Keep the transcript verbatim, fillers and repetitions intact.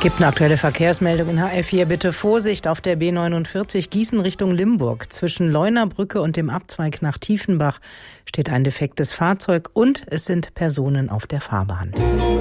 Gibt eine aktuelle Verkehrsmeldung in H R vier. Bitte Vorsicht auf der B neunundvierzig Gießen Richtung Limburg. Zwischen Leunabrücke und dem Abzweig nach Tiefenbach steht ein defektes Fahrzeug und es sind Personen auf der Fahrbahn.